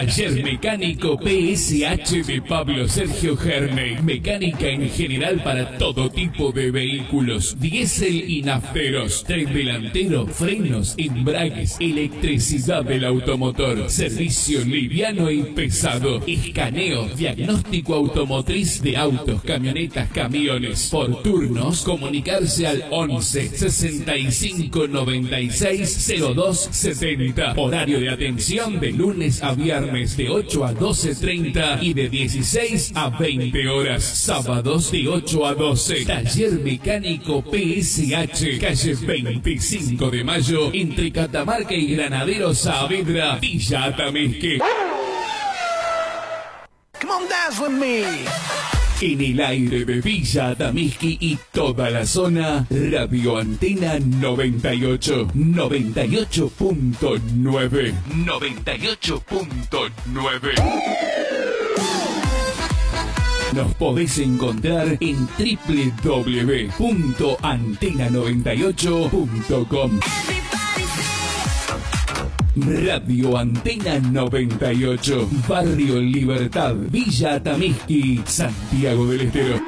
Taller Mecánico PSH de Pablo Sergio Herney. Mecánica en general para todo tipo de vehículos, diésel y nafteros, tren delantero, frenos, embragues, electricidad del automotor, servicio liviano y pesado, escaneo, diagnóstico automotriz de autos, camionetas, camiones. Por turnos, comunicarse al 11 65 96 02 70. Horario de atención de lunes a viernes de 8 a 12:30 y de 16 a 20 horas. Sábados de 8 a 12. Taller Mecánico PSH, calle 25 de Mayo, entre Catamarca y Granadero Saavedra, Villa Atamisqui. Come on, dance with me. En el aire de Villa Atamisqui y toda la zona, Radio Antena 98, 98.9, 98.9. Nos podés encontrar en www.antena98.com. Radio Antena 98, Barrio Libertad, Villa Atamisqui, Santiago del Estero.